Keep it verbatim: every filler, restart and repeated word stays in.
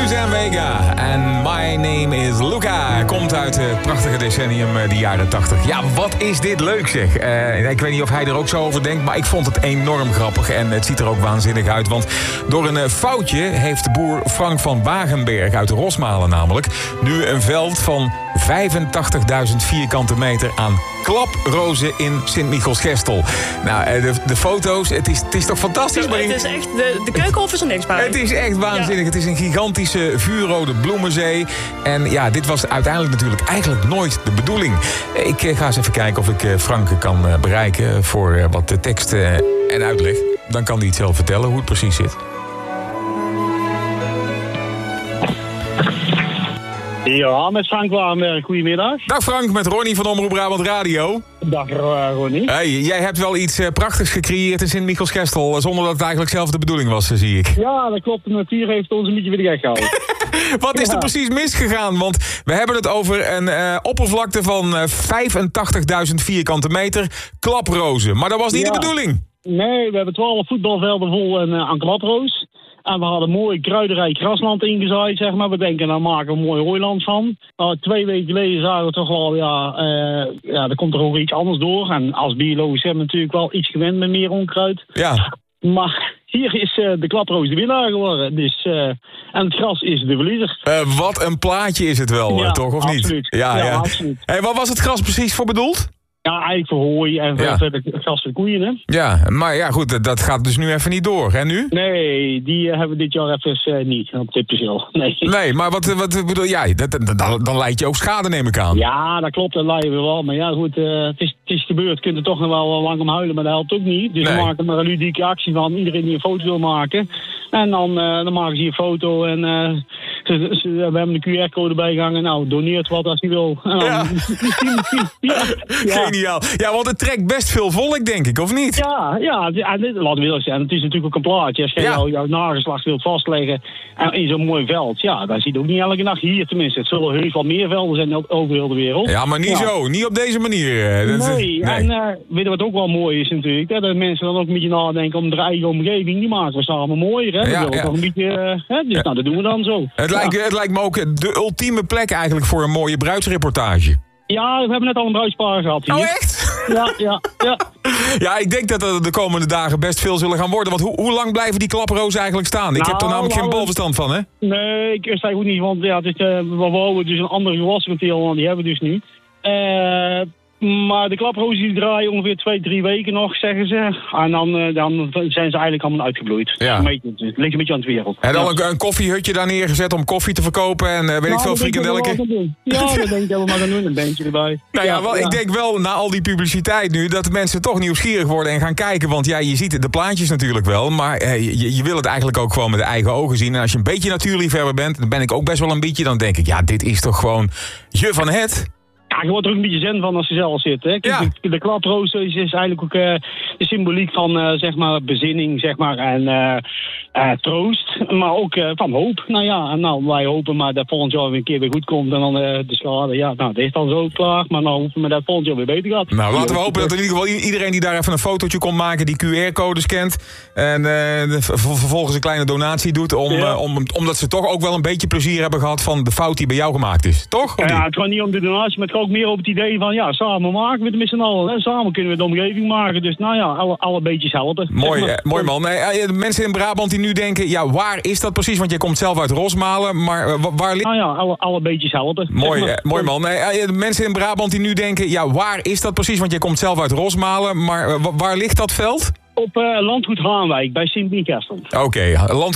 Suzanne Vega en My Name is Luca. Komt uit het prachtige decennium, de jaren tachtig. Ja, wat is dit leuk zeg. Uh, ik weet niet of hij er ook zo over denkt, maar ik vond het enorm grappig. En het ziet er ook waanzinnig uit, want door een foutje heeft de boer Frank van Wagenberg uit Rosmalen namelijk nu een veld van vijfentachtigduizend vierkante meter aan klaprozen in Sint-Michiels-Gestel. Nou, de, de foto's, het is, het is toch fantastisch? Zo, het is echt, de, de keukenhof is er niks bij. Het is echt waanzinnig. Ja. Het is een gigantische vuurrode bloemenzee. En ja, dit was uiteindelijk natuurlijk eigenlijk nooit de bedoeling. Ik uh, ga eens even kijken of ik uh, Frank kan uh, bereiken voor uh, wat de tekst uh, en uitleg. Dan kan hij het zelf vertellen hoe het precies zit. Ja, met Frank Wagenberg. Goedemiddag. Dag Frank, met Ronnie van Omroep Brabant Radio. Dag uh, Ronnie. Hey, jij hebt wel iets uh, prachtigs gecreëerd in Sint-Michiels-Gestel, zonder dat het eigenlijk zelf de bedoeling was, zie ik. Ja, dat klopt. De natuur heeft ons een beetje weer de gek gehouden. Wat is er ja. precies misgegaan? Want we hebben het over een uh, oppervlakte van uh, vijfentachtigduizend vierkante meter klaprozen. Maar dat was niet ja. de bedoeling. Nee, we hebben twaalf voetbalvelden vol en, uh, aan klaproos. En we hadden mooi kruidenrijk grasland ingezaaid, zeg maar. We denken, daar maken we een mooi hooiland van. Uh, twee weken geleden zagen we toch wel, ja, uh, ja, er komt er ook iets anders door. En als biologisch hebben we natuurlijk wel iets gewend met meer onkruid. Ja. Maar hier is uh, de klaproos de winnaar geworden. Dus, uh, en het gras is de verliezer. Uh, wat een plaatje is het wel, ja, toch? Of absoluut. niet? Ja, ja, ja. absoluut. Hey, wat was het gras precies voor bedoeld? Ja, eigenlijk voor hooi en ja. voor het gras voor de koeien, hè? Ja, maar ja, goed, dat gaat dus nu even niet door. En nu? Nee, die uh, hebben we dit jaar even uh, niet op dit perceel. Nee. nee, maar wat, wat bedoel jij? Dat, dat, dan, dan leid je ook schade, neem ik aan. Ja, dat klopt, dat leiden we wel. Maar ja, goed, uh, het, is, het is gebeurd. Je kunt er toch nog wel lang om huilen, maar dat helpt ook niet. Dus nee. we maken maar een ludieke actie van iedereen die een foto wil maken. En dan, uh, dan maken ze hier een foto en uh, ze, ze, we hebben een Q R-code bijgehangen. Nou, doneert wat als je wil. En dan, ja. ja. ja. Geniaal. Ja, want het trekt best veel volk, denk ik, of niet? Ja, ja, en dit, laten we eerlijk zijn. Het is natuurlijk ook een plaatje. Als je ja. jou, jouw nageslacht wilt vastleggen in zo'n mooi veld, ja, dan zie je ook niet elke dag hier tenminste. Het zullen heus wel meer velden zijn over heel de wereld. Ja, maar niet ja. zo. Niet op deze manier. Dat, nee, nee, en uh, weet je wat ook wel mooi is natuurlijk? Hè? Dat mensen dan ook een beetje nadenken om de eigen omgeving. Die maken we samen mooier, hè? Ja, dat ja. toch een beetje, uh, hè? Dus ja. nou, dat doen we dan zo. Het, ja. lijkt, het lijkt me ook de ultieme plek eigenlijk voor een mooie bruidsreportage. Ja, we hebben net al een bruidspaar gehad hier. Oh, echt? Ja, ja, ja. Ja, ik denk dat er de komende dagen best veel zullen gaan worden. Want ho- hoe lang blijven die klaprozen eigenlijk staan? Ik nou, heb er namelijk geen bolverstand van, hè? Nee, ik wist eigenlijk ook niet, want ja, het is, uh, we wouden dus een andere gewasventiel, want die hebben we dus nu. Uh, Maar de klaprozen die draaien ongeveer twee, drie weken nog, zeggen ze. En dan, uh, dan zijn ze eigenlijk allemaal uitgebloeid. Ja. Het ligt een beetje aan het wereld. En dan ja. een, een koffiehutje daar neergezet om koffie te verkopen en uh, weet nou, ik veel, frikandelken. Ja, dat denk ik dat we maar gaan doen. Een bandje erbij. Nou ja, ja, wel, ja. ik denk wel, na al die publiciteit nu, dat de mensen toch nieuwsgierig worden en gaan kijken. Want ja, je ziet de plaatjes natuurlijk wel, maar uh, je, je wil het eigenlijk ook gewoon met de eigen ogen zien. En als je een beetje natuurliefhebber bent, dan ben ik ook best wel een beetje, dan denk ik, ja, dit is toch gewoon je van het... Ja, je wordt er ook een beetje zen van als je zelf zit. Hè? Kijk, Ja. De, de klaproos is, is eigenlijk ook uh, de symboliek van uh, zeg maar bezinning zeg maar, en uh, uh, troost. Maar ook uh, van hoop. Nou ja, en nou, wij hopen maar dat volgend jaar weer een keer weer goed komt. En dan uh, de schade, ja, nou, dat is dan zo klaar. Maar dan hopen we dat volgend jaar weer beter gaat. Nou, laten we hopen dat in ieder geval iedereen die daar even een fotootje kon maken, die Q R-code scant. En uh, vervolgens een kleine donatie doet. Om, ja. uh, om, omdat ze toch ook wel een beetje plezier hebben gehad van de fout die bij jou gemaakt is. Toch? Ja, ja, het gaat niet om de donatie, maar het gaat ook meer op het idee van, ja, samen maken we het met z'n allen. Hè? Samen kunnen we de omgeving maken. Dus nou ja, alle, alle beetjes helpen. Mooi, zeg maar. eh, mooi man. Nee, mensen in Brabant die nu denken, ja, waar is dat precies? Want je komt zelf uit Rosmalen, maar uh, waar ligt... Nou ja, alle, alle beetjes helpen. Mooi, zeg maar. eh, mooi man. Nee, mensen in Brabant die nu denken, ja, waar is dat precies? Want je komt zelf uit Rosmalen, maar uh, waar ligt dat veld? Op uh, Landgoed Haanwijk bij Sint-Michiels. Oké, okay,